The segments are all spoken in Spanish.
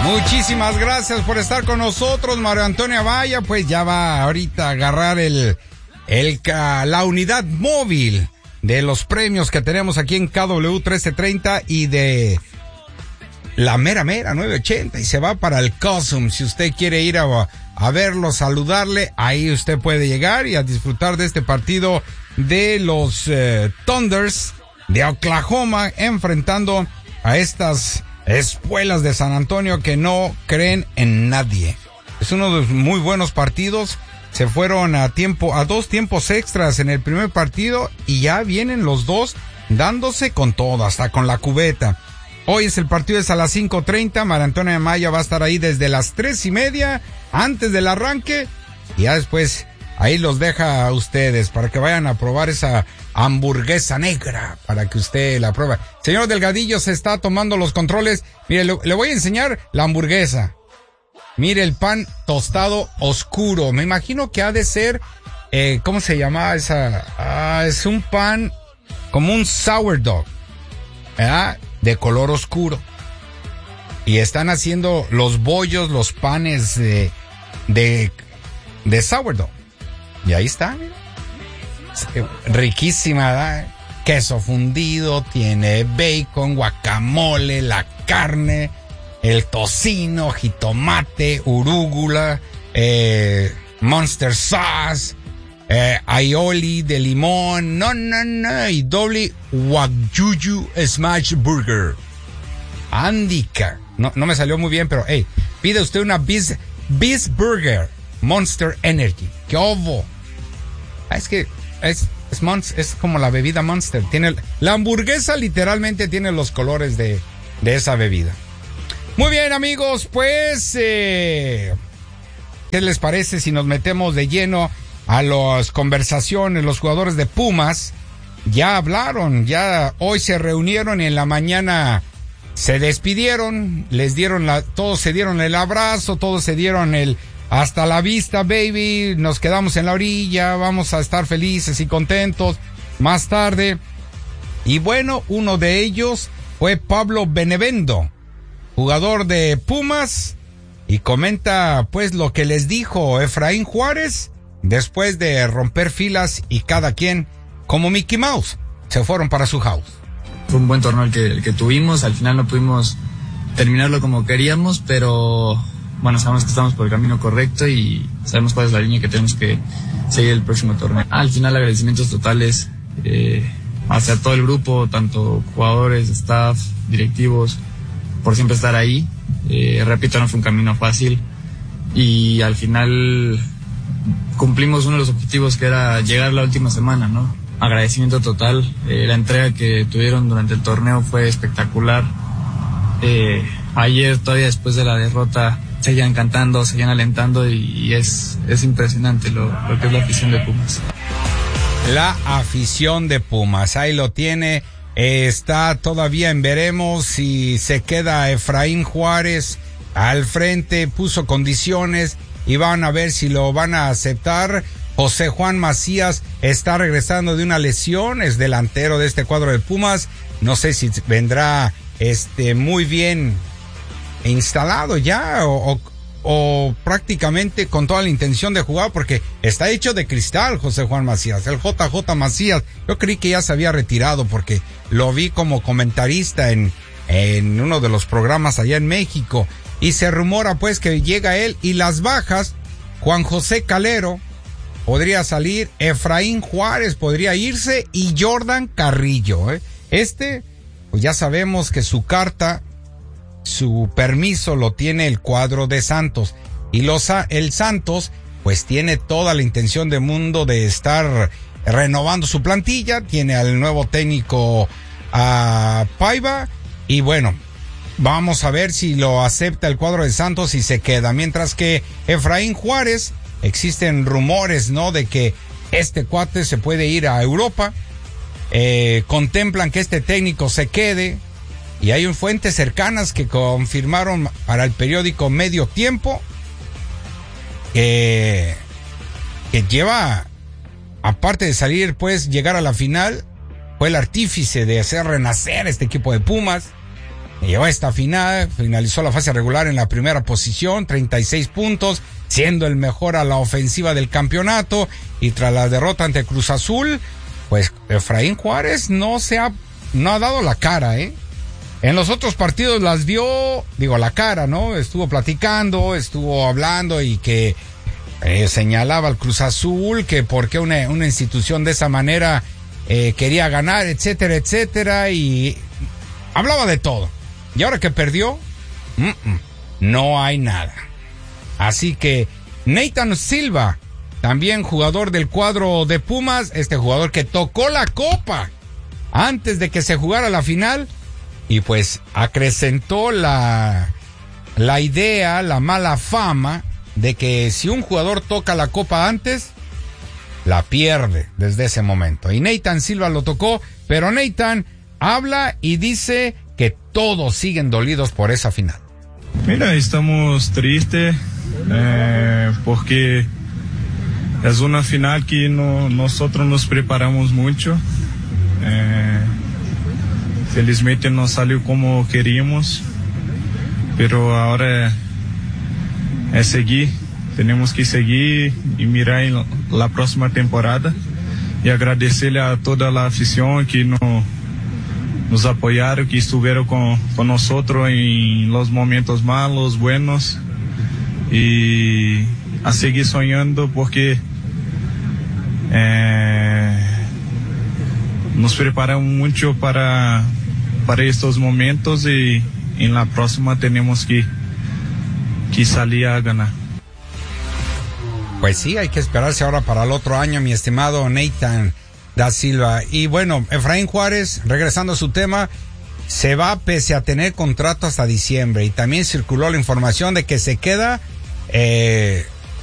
Muchísimas gracias por estar con nosotros, Mario Antonio Amaya. Pues ya va ahorita a agarrar la unidad móvil de los premios que tenemos aquí en KW 1330 y de la mera 980, y se va para el Cosum. Si usted quiere ir a verlo, saludarle, ahí usted puede llegar y a disfrutar de este partido de los Thunders de Oklahoma, enfrentando a estas espuelas de San Antonio que no creen en nadie. Es uno de los muy buenos partidos. Se fueron a 2 tiempos extras en el primer partido y ya vienen los dos dándose con todo, hasta con la cubeta. Hoy es el partido, es a las 5:30. María Antonia Amaya va a estar ahí desde las 3:30 antes del arranque, y ya después ahí los deja a ustedes para que vayan a probar esa hamburguesa negra, para que usted la pruebe. Señor Delgadillo se está tomando los controles. Mire, le voy a enseñar la hamburguesa. Mire el pan tostado oscuro. Me imagino que ha de ser, ¿cómo se llama esa? Es un pan como un sourdough, ¿verdad? De color oscuro. Y están haciendo los bollos, los panes de sourdough. Y ahí está, mira. Riquísima, ¿verdad? Queso fundido, tiene bacon, guacamole, la carne, el tocino, jitomate, urúgula, Monster Sauce, aioli de limón, y doble wagyu smash burger. Andica. No me salió muy bien, pero pide usted una Beast Burger Monster Energy. ¡Qué obo! Es que es como la bebida Monster. La hamburguesa literalmente tiene los colores de esa bebida. Muy bien, amigos, pues ¿qué les parece si nos metemos de lleno a las conversaciones? Los jugadores de Pumas ya hablaron, ya hoy se reunieron y en la mañana se despidieron, todos se dieron el abrazo, todos se dieron hasta la vista, baby, nos quedamos en la orilla, vamos a estar felices y contentos más tarde. Y bueno, uno de ellos fue Pablo Benevendo, jugador de Pumas, y comenta pues lo que les dijo Efraín Juárez después de romper filas y cada quien, como Mickey Mouse, se fueron para su house. Fue un buen torneo el que tuvimos, al final no pudimos terminarlo como queríamos, pero bueno, sabemos que estamos por el camino correcto y sabemos cuál es la línea que tenemos que seguir el próximo torneo. Al final, agradecimientos totales hacia todo el grupo, tanto jugadores, staff, directivos, por siempre estar ahí. Repito, no fue un camino fácil y al final cumplimos uno de los objetivos, que era llegar la última semana, ¿no? Agradecimiento total. La entrega que tuvieron durante el torneo fue espectacular. Ayer, todavía después de la derrota, seguían cantando, seguían alentando y es impresionante lo que es la afición de Pumas. La afición de Pumas, ahí lo tiene. Está todavía en veremos si se queda Efraín Juárez al frente, puso condiciones y van a ver si lo van a aceptar. José Juan Macías está regresando de una lesión, es delantero de este cuadro de Pumas. No sé si vendrá muy bien instalado ya o prácticamente con toda la intención de jugar, porque está hecho de cristal José Juan Macías, el JJ Macías. Yo creí que ya se había retirado porque lo vi como comentarista en uno de los programas allá en México, y se rumora pues que llega él. Y las bajas, Juan José Calero podría salir, Efraín Juárez podría irse y Jordan Carrillo, pues ya sabemos que su permiso lo tiene el cuadro de Santos, y el Santos pues tiene toda la intención del mundo de estar renovando su plantilla. Tiene al nuevo técnico a Paiva, y bueno, vamos a ver si lo acepta el cuadro de Santos y se queda. Mientras que Efraín Juárez, existen rumores, ¿no?, de que este cuate se puede ir a Europa. Contemplan que este técnico se quede, y hay fuentes cercanas que confirmaron para el periódico Medio Tiempo que lleva, aparte de salir, pues llegar a la final, fue el artífice de hacer renacer este equipo de Pumas. llegó a esta final, finalizó la fase regular en la primera posición, 36 puntos, siendo el mejor a la ofensiva del campeonato, y tras la derrota ante Cruz Azul, pues Efraín Juárez no ha dado la cara, En los otros partidos las dio, la cara, ¿no? Estuvo platicando, estuvo hablando y que señalaba al Cruz Azul que por qué una institución de esa manera quería ganar, etcétera, etcétera, y hablaba de todo. Y ahora que perdió, no hay nada. Así que Nathan Silva, también jugador del cuadro de Pumas, este jugador que tocó la copa antes de que se jugara la final, y pues acrecentó la idea, la mala fama de que si un jugador toca la copa antes, la pierde desde ese momento. Y Nathan Silva lo tocó, pero Nathan habla y dice que todos siguen dolidos por esa final. Mira, estamos tristes porque es una final que nosotros nos preparamos mucho. Felizmente no salió como queríamos, pero ahora es seguir. Tenemos que seguir y mirar en la próxima temporada y agradecerle a toda la afición que nos apoyaron, que estuvieron con nosotros en los momentos malos, buenos, y a seguir soñando porque nos preparamos mucho para estos momentos y en la próxima tenemos que salir a ganar. Pues sí, hay que esperarse ahora para el otro año, mi estimado Nathan da Silva. Y bueno, Efraín Juárez, regresando a su tema, se va pese a tener contrato hasta diciembre. Y también circuló la información de que se queda, que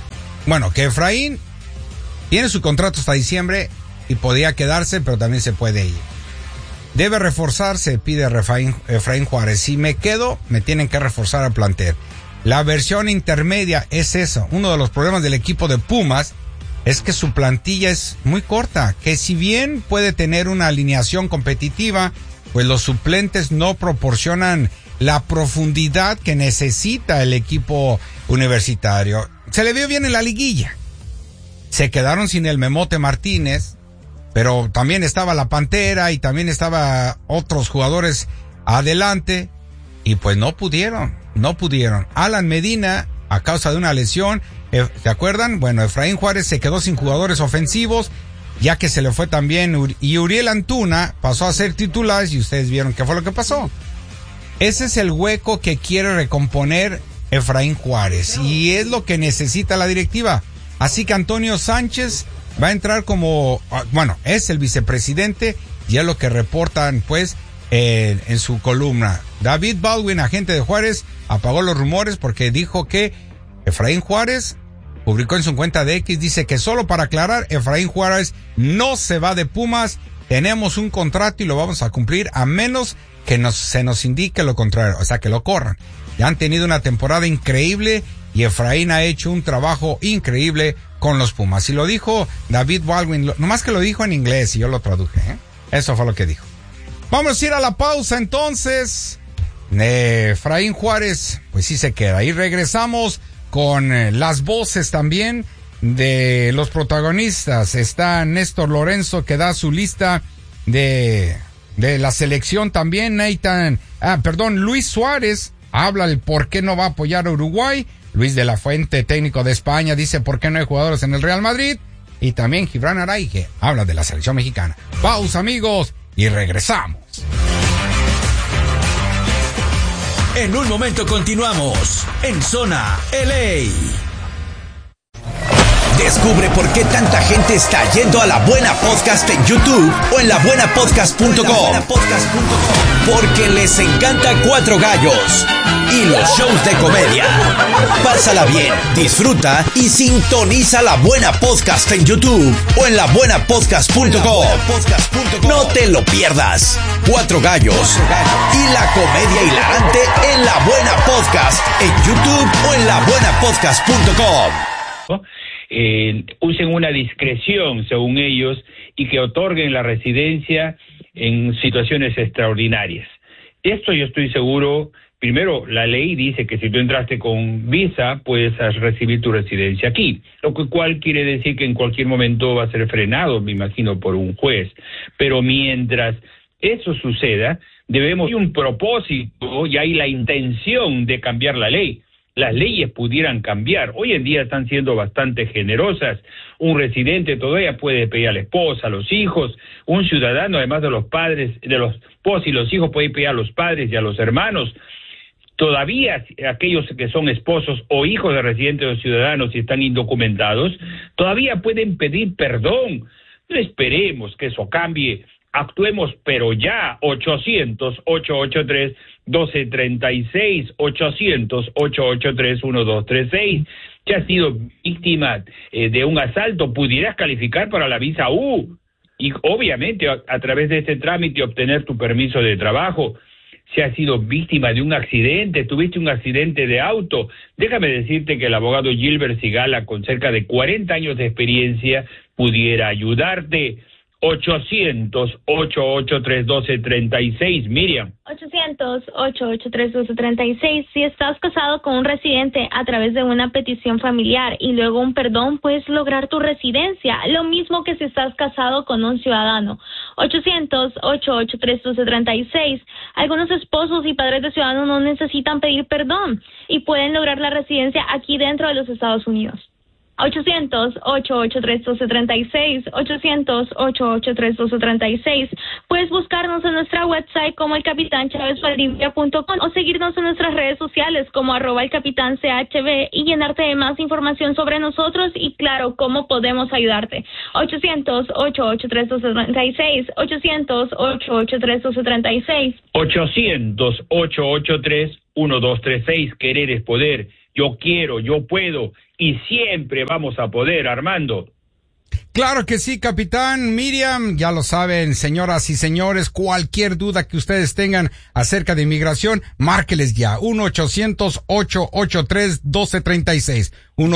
Efraín tiene su contrato hasta diciembre y podía quedarse, pero también se puede ir. Debe reforzarse, pide Efraín Juárez. Si me quedo, me tienen que reforzar al plantel. La versión intermedia es eso. Uno de los problemas del equipo de Pumas es que su plantilla es muy corta, que si bien puede tener una alineación competitiva, pues los suplentes no proporcionan la profundidad que necesita el equipo universitario. Se le vio bien en la liguilla. Se quedaron sin el Memote Martínez, pero también estaba la Pantera y también estaba otros jugadores adelante y pues no pudieron. Alan Medina, a causa de una lesión, ¿se acuerdan? Bueno, Efraín Juárez se quedó sin jugadores ofensivos, ya que se le fue también, y Uriel Antuna pasó a ser titular, y ustedes vieron qué fue lo que pasó. Ese es el hueco que quiere recomponer Efraín Juárez, y es lo que necesita la directiva. Así que Antonio Sánchez va a entrar es el vicepresidente, y es lo que reportan, pues, en su columna. David Baldwin, agente de Juárez, apagó los rumores porque dijo que Efraín Juárez publicó en su cuenta de X, dice que solo para aclarar, Efraín Juárez no se va de Pumas, tenemos un contrato y lo vamos a cumplir a menos que se nos indique lo contrario, o sea que lo corran. Ya han tenido una temporada increíble y Efraín ha hecho un trabajo increíble con los Pumas. Y lo dijo David Baldwin, nomás que lo dijo en inglés y yo lo traduje, Eso fue lo que dijo. Vamos a ir a la pausa entonces. Efraín Juárez, pues sí se queda. Y regresamos con las voces también de los protagonistas. Está Néstor Lorenzo, que da su lista de la selección también. Luis Suárez habla del por qué no va a apoyar a Uruguay. Luis de la Fuente, técnico de España, dice por qué no hay jugadores en el Real Madrid. Y también Gibran Araige habla de la selección mexicana. Pausa, amigos, y regresamos. En un momento continuamos en Zona LA. Descubre por qué tanta gente está yendo a La Buena Podcast en YouTube o en labuenapodcast.com. Porque les encanta Cuatro Gallos y los shows de comedia. Pásala bien, disfruta y sintoniza La Buena Podcast en YouTube o en labuenapodcast.com. No te lo pierdas. Cuatro Gallos y la comedia hilarante en La Buena Podcast en YouTube o en labuenapodcast.com. Usen una discreción según ellos y que otorguen la residencia en situaciones extraordinarias. Esto yo estoy seguro. Primero, la ley dice que si tú entraste con visa, puedes recibir tu residencia aquí, lo cual quiere decir que en cualquier momento va a ser frenado, me imagino, por un juez. Pero mientras eso suceda, debemos un propósito y hay la intención de cambiar la ley. Las leyes pudieran cambiar. Hoy en día están siendo bastante generosas. Un residente todavía puede pedir a la esposa, a los hijos. Un ciudadano, además de los padres, de los esposos y los hijos, puede pedir a los padres y a los hermanos. Todavía aquellos que son esposos o hijos de residentes o ciudadanos y están indocumentados, todavía pueden pedir perdón. No esperemos que eso cambie. Actuemos, pero ya. 800-883-1236, 800-883-1236. Si has sido víctima de un asalto, pudieras calificar para la visa U y obviamente a través de este trámite obtener tu permiso de trabajo. Si has sido víctima de un accidente, tuviste un accidente de auto, déjame decirte que el abogado Gilbert Sigala, con cerca de 40 años de experiencia, pudiera ayudarte. 800-883-1236, Miriam. 800-883-1236. Si estás casado con un residente a través de una petición familiar y luego un perdón, puedes lograr tu residencia. Lo mismo que si estás casado con un ciudadano. 800-883-1236. Algunos esposos y padres de ciudadanos no necesitan pedir perdón y pueden lograr la residencia aquí dentro de los Estados Unidos. 800-883-1236, 800-883-1236. Puedes buscarnos en nuestra website como elcapitanchavesvaldivia.com o seguirnos en nuestras redes sociales como @elcapitancHB y llenarte de más información sobre nosotros y, claro, cómo podemos ayudarte. 800-883-1236, 800-883-1236. 800-883-1236. Querer es poder. Yo quiero, yo puedo y siempre vamos a poder, Armando. Claro que sí, capitán. Miriam, ya lo saben, señoras y señores, cualquier duda que ustedes tengan acerca de inmigración, márqueles ya. 1-800-883-1236.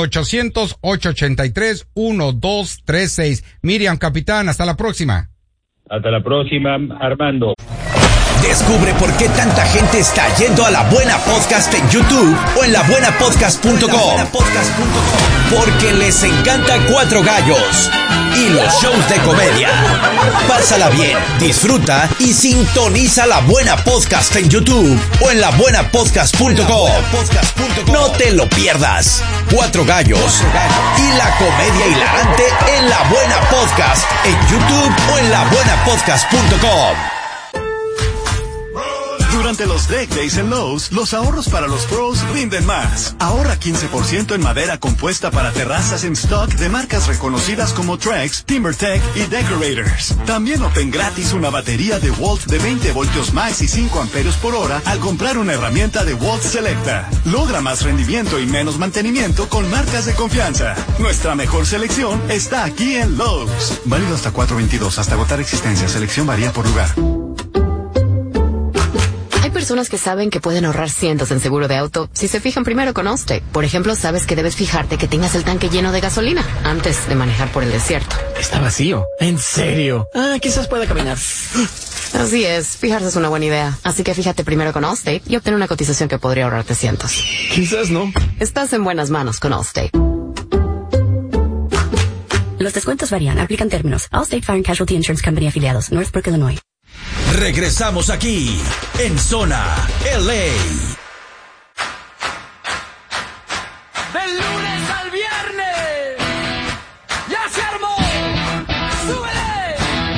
1-800-883-1236. Miriam, capitán, hasta la próxima. Hasta la próxima, Armando. Descubre por qué tanta gente está yendo a La Buena Podcast en YouTube o en labuenapodcast.com. Porque les encanta Cuatro Gallos y los shows de comedia. Pásala bien, disfruta y sintoniza La Buena Podcast en YouTube o en labuenapodcast.com. No te lo pierdas. Cuatro Gallos y la comedia hilarante en La Buena Podcast en YouTube o en labuenapodcast.com. Durante los Deck Days en Lowe's, los ahorros para los pros rinden más. Ahorra 15% en madera compuesta para terrazas en stock de marcas reconocidas como Trex, TimberTech y Decorators. También obtén gratis una batería de Walt de 20 voltios max y 5 amperios por hora al comprar una herramienta de Walt Selecta. Logra más rendimiento y menos mantenimiento con marcas de confianza. Nuestra mejor selección está aquí en Lowe's. Válido hasta 4/22, hasta agotar existencia. Selección varía por lugar. Hay personas que saben que pueden ahorrar cientos en seguro de auto si se fijan primero con Allstate. Por ejemplo, sabes que debes fijarte que tengas el tanque lleno de gasolina antes de manejar por el desierto. Está vacío. ¿En serio? Quizás pueda caminar. Así es, fijarse es una buena idea. Así que fíjate primero con Allstate y obtén una cotización que podría ahorrarte cientos. Quizás no. Estás en buenas manos con Allstate. Los descuentos varían, aplican términos. Allstate Fire and Casualty Insurance Company afiliados, Northbrook, Illinois. Regresamos aquí en Zona LA. Del lunes al viernes.